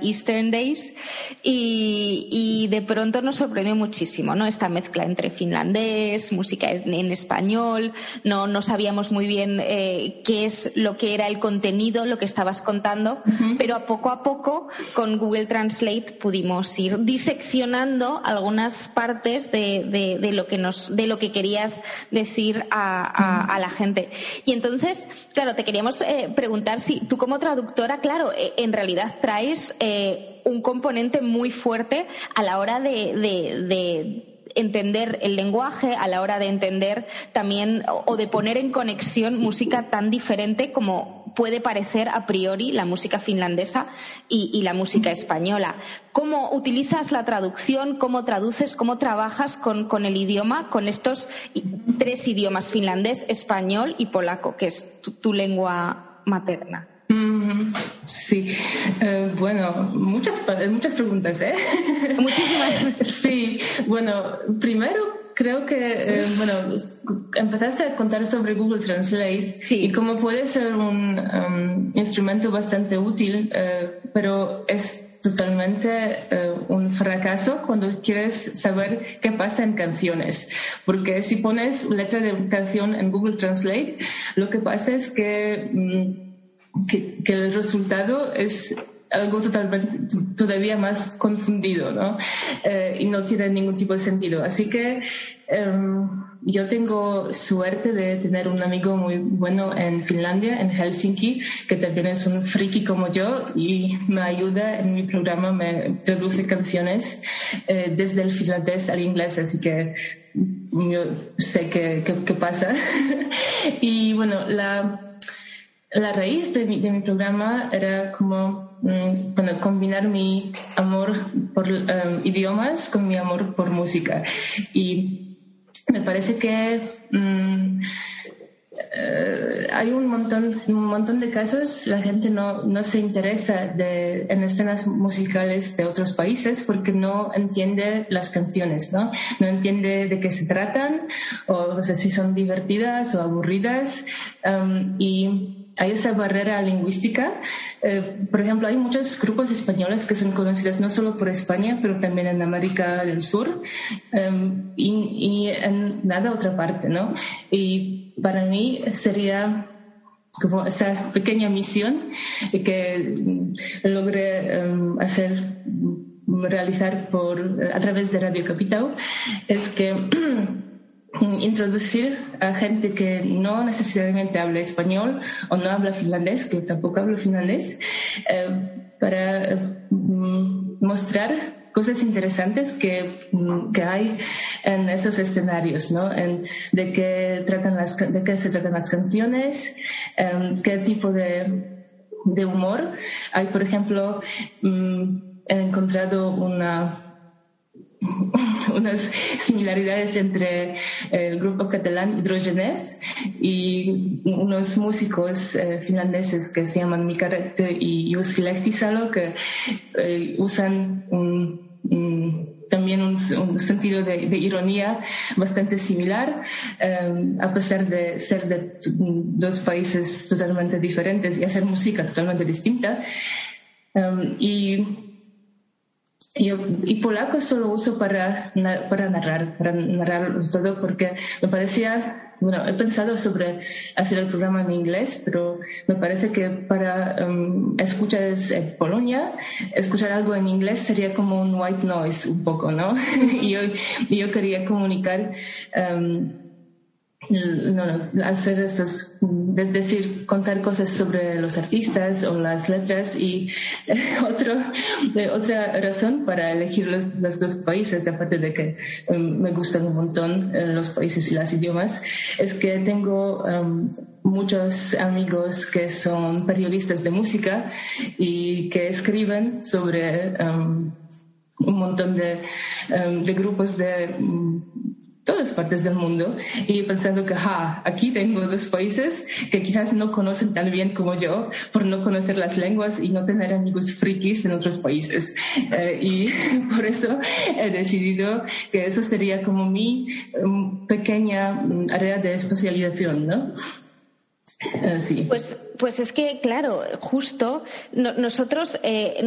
Eastern Days, y de pronto nos sorprendió muchísimo, ¿no? Esta mezcla entre finlandés, música en español, no sabíamos muy bien qué es lo que era el contenido, lo que estabas contando, pero a poco con Google Translate pudimos ir diseccionando algunas partes de lo que querías decir a la gente. Y entonces, claro, te queríamos preguntar si tú como traductora, claro, en realidad traes un componente muy fuerte a la hora de entender el lenguaje, a la hora de entender también o de poner en conexión música tan diferente como puede parecer a priori la música finlandesa y la música española. ¿Cómo utilizas la traducción? ¿Cómo traduces? ¿Cómo trabajas con el idioma, con estos 3 idiomas, finlandés, español y polaco, que es tu lengua materna? Sí, bueno, muchas preguntas, ¿eh? Muchísimas. Sí, bueno, primero creo que, empezaste a contar sobre Google Translate, sí, y cómo puede ser un instrumento bastante útil, pero es totalmente un fracaso cuando quieres saber qué pasa en canciones, porque si pones letra de una canción en Google Translate, lo que pasa es que el resultado es algo totalmente todavía más confundido, ¿no? Y no tiene ningún tipo de sentido. Así que yo tengo suerte de tener un amigo muy bueno en Finlandia, en Helsinki, que también es un friki como yo y me ayuda en mi programa, me traduce canciones desde el finlandés al inglés, así que yo sé qué pasa. Y bueno, la raíz de mi programa era como combinar mi amor por idiomas con mi amor por música. Y me parece que hay un montón de casos, la gente no se interesa en escenas musicales de otros países porque no entiende las canciones, no entiende de qué se tratan, o no sé si son divertidas o aburridas, y hay esa barrera lingüística. Por ejemplo, hay muchos grupos españoles que son conocidos no solo por España, pero también en América del Sur, y en nada otra parte, ¿no? Y para mí sería como esta pequeña misión que logré realizar a través de Radio Capital, es que introducir a gente que no necesariamente habla español o no habla finlandés, que tampoco hablo finlandés, para mostrar cosas interesantes que hay en esos escenarios, ¿no? De qué se tratan las canciones, qué tipo de humor hay. Por ejemplo, he encontrado unas similaridades entre el grupo catalán Hidrogenés y unos músicos finlandeses que se llaman Mika Räty y Jussi Lehtisalo, que usan también un sentido de ironía bastante similar, a pesar de ser de 2 países totalmente diferentes y hacer música totalmente distinta. Y polaco solo uso para narrar todo, porque me parecía, he pensado sobre hacer el programa en inglés, pero me parece que para escuchas en Polonia, escuchar algo en inglés sería como un white noise un poco, ¿no? Y yo quería comunicar, hacer contar cosas sobre los artistas o las letras. Y otra razón para elegir los 2 países, aparte de que me gustan un montón los países y los idiomas, es que tengo muchos amigos que son periodistas de música y que escriben sobre un montón de grupos de todas partes del mundo, y pensando que aquí tengo 2 países que quizás no conocen tan bien como yo, por no conocer las lenguas y no tener amigos frikis en otros países, y por eso he decidido que eso sería como mi pequeña área de especialización, ¿no? Sí. Pues Pues es que, claro, justo nosotros,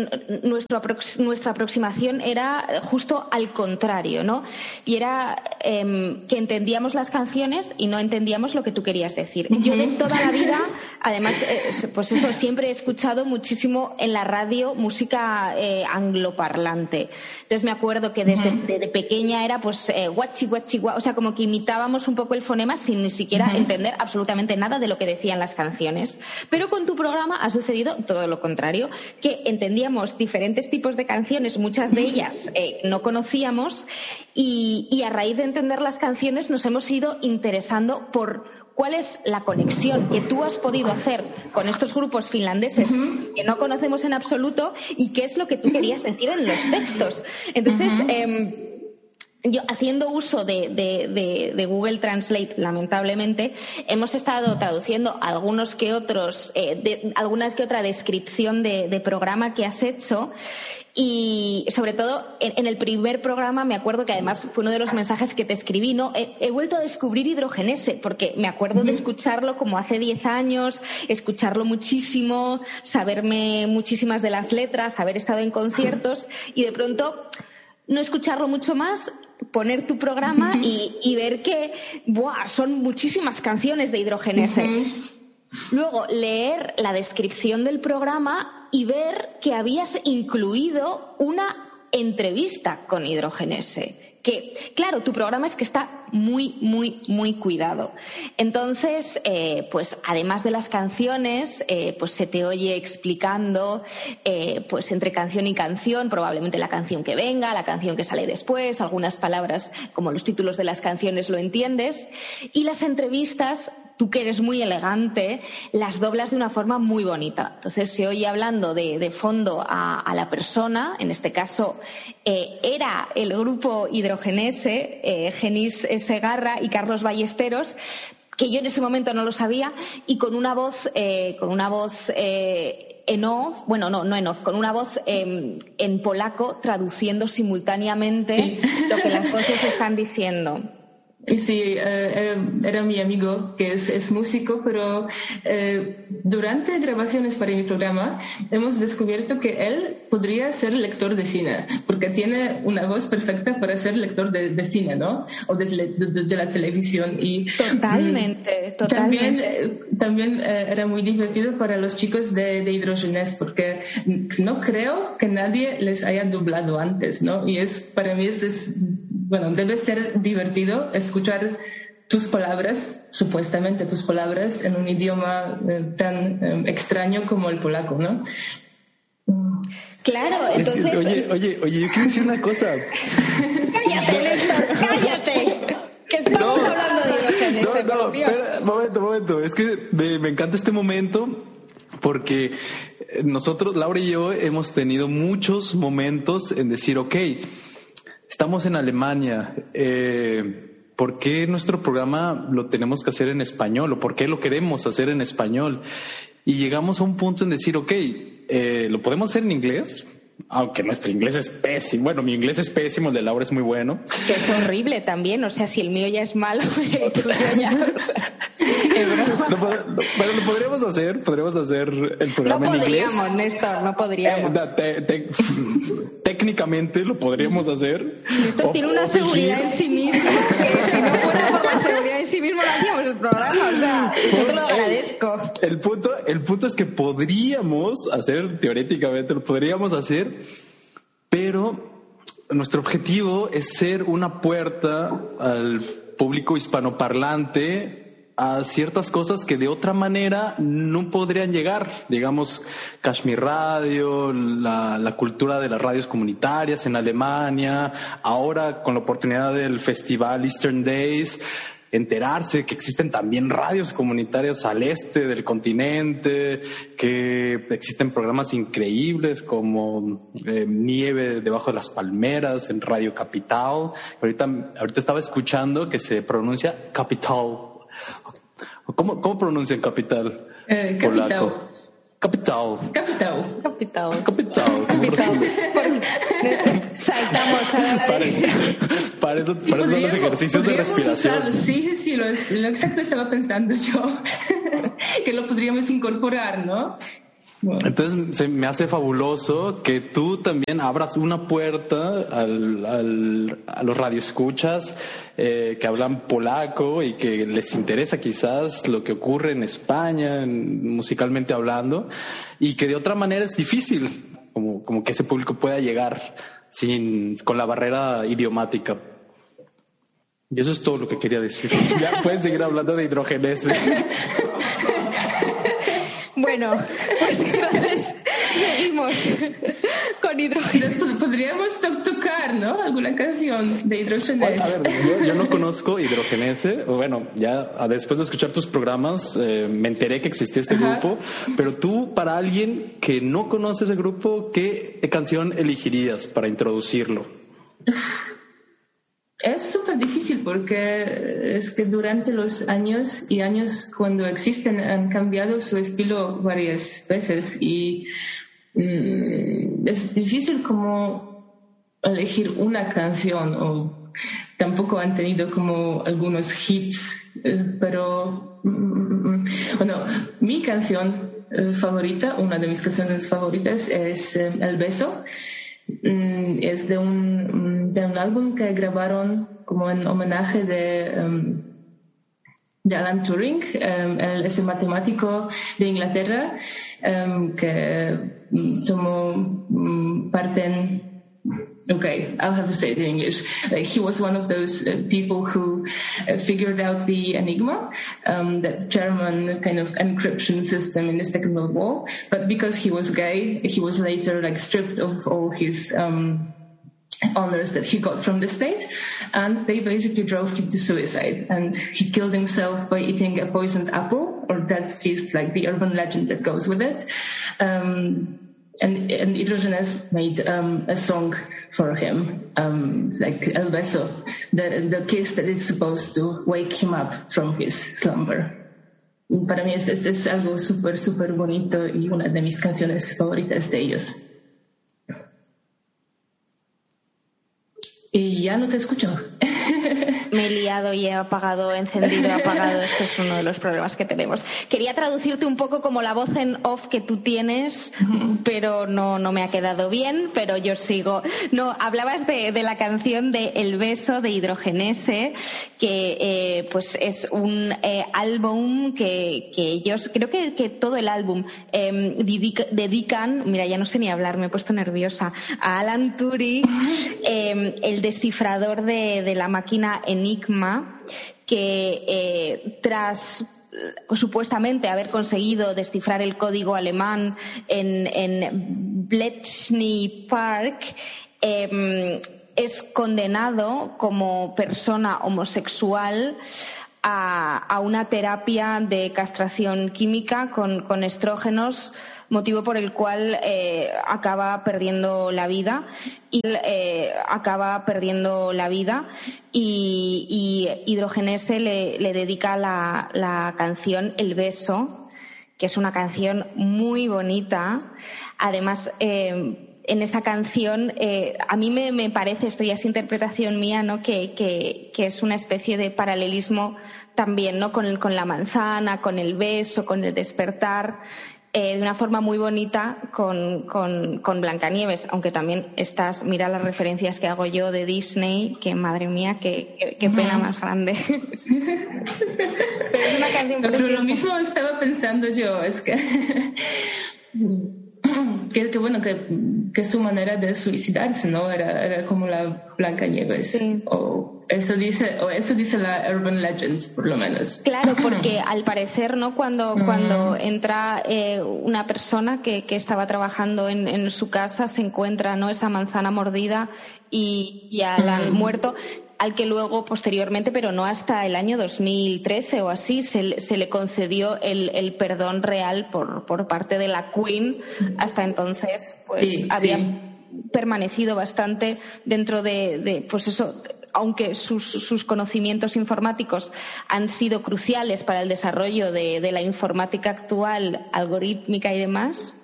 nuestra aproximación era justo al contrario, ¿no? Y era que entendíamos las canciones y no entendíamos lo que tú querías decir. Yo de toda la vida, además, pues eso, siempre he escuchado muchísimo en la radio música angloparlante. Entonces me acuerdo que desde pequeña era pues guachi, guachi, guachi, o sea, como que imitábamos un poco el fonema sin ni siquiera entender absolutamente nada de lo que decían las canciones. Pero con tu programa ha sucedido todo lo contrario, que entendíamos diferentes tipos de canciones, muchas de ellas no conocíamos, y a raíz de entender las canciones nos hemos ido interesando por cuál es la conexión que tú has podido hacer con estos grupos finlandeses que no conocemos en absoluto y qué es lo que tú querías decir en los textos. Entonces, yo, haciendo uso de Google Translate, lamentablemente, hemos estado traduciendo algunas que otra descripción de programa que has hecho. Y sobre todo en el primer programa me acuerdo que además fue uno de los mensajes que te escribí, ¿no? He vuelto a descubrir Hidrogenese, porque me acuerdo de escucharlo como hace 10 años, escucharlo muchísimo, saberme muchísimas de las letras, haber estado en conciertos y de pronto no escucharlo mucho más, poner tu programa y ver que son muchísimas canciones de Hidrogenese. Luego leer la descripción del programa y ver que habías incluido una entrevista con Hidrogenese. Que, claro, tu programa es que está muy, muy, muy cuidado. Entonces, pues además de las canciones, pues se te oye explicando, pues entre canción y canción, probablemente la canción que venga, la canción que sale después, algunas palabras como los títulos de las canciones lo entiendes. Y las entrevistas, tú que eres muy elegante, las doblas de una forma muy bonita. Entonces se oye hablando de fondo a la persona, en este caso era el grupo Hidrogenese, Genís Segarra y Carlos Ballesteros, que yo en ese momento no lo sabía, y con una voz en off, bueno, no en off, con una voz en polaco traduciendo simultáneamente lo que las voces están diciendo. Y sí, era mi amigo que es músico, pero durante grabaciones para mi programa hemos descubierto que él podría ser lector de cine, porque tiene una voz perfecta para ser lector de cine, ¿no? O de la televisión. Y totalmente. También era muy divertido para los chicos de Hidrogenese, porque no creo que nadie les haya doblado antes, ¿no? Y para mí bueno, debe ser divertido escuchar tus palabras, supuestamente tus palabras, en un idioma tan extraño como el polaco, ¿no? Claro, entonces... Oye, yo quiero decir una cosa. ¡Cállate, Néstor! ¡Cállate! Que estamos hablando de Hidrogenese, por Dios. Espera, momento. Es que me encanta este momento porque nosotros, Laura y yo, hemos tenido muchos momentos en decir, okay, estamos en Alemania, ¿por qué nuestro programa lo tenemos que hacer en español? ¿O por qué lo queremos hacer en español? Y llegamos a un punto en decir, ¿lo podemos hacer en inglés? Aunque nuestro inglés es pésimo. Bueno, mi inglés es pésimo, el de Laura es muy bueno. Que es horrible también, o sea, si el mío ya es malo, el tuyo ya... O sea, es broma. Pero lo podríamos hacer el programa en inglés. No podríamos, Néstor, no podríamos. Técnicamente lo podríamos hacer. Néstor tiene una seguridad en sí mismo, que si no fuera por la seguridad en sí mismo no hacíamos el programa, o sea, yo te lo agradezco. El punto es que podríamos hacer, teóricamente lo podríamos hacer, pero nuestro objetivo es ser una puerta al público hispanoparlante a ciertas cosas que de otra manera no podrían llegar. Digamos, Kashmir Radio, la cultura de las radios comunitarias en Alemania, ahora con la oportunidad del festival Eastern Days, enterarse que existen también radios comunitarias al este del continente, que existen programas increíbles como Nieve debajo de las palmeras en Radio Capital. Ahorita estaba escuchando que se pronuncia Capital. ¿Cómo pronuncian capital? Polaco. Capital. Saltamos para eso son los ejercicios de respiración. Usarlo. Sí, lo exacto estaba pensando yo. que lo podríamos incorporar, ¿no? Bueno. Entonces se me hace fabuloso que tú también abras una puerta a los radioescuchas que hablan polaco y que les interesa quizás lo que ocurre en España, musicalmente hablando, y que de otra manera es difícil como que ese público pueda llegar con la barrera idiomática. Y eso es todo lo que quería decir. Ya pueden seguir hablando de Hidrogenese. Bueno, pues entonces seguimos con Hidrogenese. Podríamos tocar, ¿no? Alguna canción de Hidrogenese. A ver, yo no conozco Hidrogenese. Bueno, ya después de escuchar tus programas me enteré que existía este grupo. Pero tú, para alguien que no conoce ese grupo, ¿qué canción elegirías para introducirlo? Es súper difícil porque es que durante los años y años cuando existen han cambiado su estilo varias veces y es difícil como elegir una canción o tampoco han tenido como algunos hits, pero bueno, mi canción favorita, una de mis canciones favoritas es El Beso. Es de un álbum que grabaron como en homenaje de Alan Turing, ese matemático de Inglaterra que tomó parte en... Okay, I'll have to say it in English. He was one of those people who figured out the Enigma, that German kind of encryption system in the Second World War. But because he was gay, he was later stripped of all his honors that he got from the state, and they basically drove him to suicide. And he killed himself by eating a poisoned apple, or that's at least the urban legend that goes with it. And Hidrogenese made a song for him, El Beso, the kiss that is supposed to wake him up from his slumber. Para mí es algo súper, súper bonito y una de mis canciones favoritas de ellos. Y ya no te escucho. Me he liado y he apagado, encendido, apagado. Este es uno de los problemas que tenemos. Quería traducirte un poco como la voz en off que tú tienes, pero no me ha quedado bien, pero yo sigo. No, hablabas de la canción de El Beso de Hidrogenese, que pues es un álbum que ellos, creo que todo el álbum dedican, mira, ya no sé ni hablar, me he puesto nerviosa, a Alan Turing, el descifrador de la máquina Enigma, que tras supuestamente haber conseguido descifrar el código alemán en Bletchley Park, es condenado como persona homosexual a una terapia de castración química con estrógenos, motivo por el cual acaba perdiendo la vida y Hidrogenese le dedica la canción El Beso, que es una canción muy bonita. Además, en esa canción a mí me parece, esto ya es interpretación mía, ¿no? que es una especie de paralelismo también, ¿no? con la manzana, con el beso, con el despertar, de una forma muy bonita con Blancanieves, aunque también mira las referencias que hago yo de Disney, que madre mía, qué pena más grande. Pero es una canción preciosa. Pero lo mismo estaba pensando yo, es que bueno, que su manera de suicidarse, ¿no? Era como la Blancanieves. Sí. O esto dice la urban legend, por lo menos. Claro, porque al parecer, ¿no? Cuando entra una persona que estaba trabajando en su casa, se encuentra, ¿no? esa manzana mordida y ya la han muerto, al que luego, posteriormente, pero no hasta el año 2013 o así, se le concedió el perdón real por parte de la Queen. Hasta entonces, pues había permanecido bastante dentro de pues eso, aunque sus conocimientos informáticos han sido cruciales para el desarrollo de la informática actual, algorítmica y demás,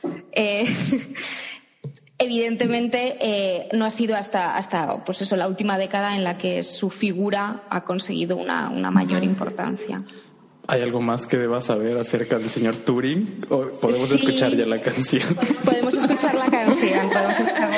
evidentemente no ha sido hasta pues eso, la última década en la que su figura ha conseguido una mayor importancia. ¿Hay algo más que debas saber acerca del señor Turing? ¿O podemos escuchar ya la canción? Podemos escuchar la canción.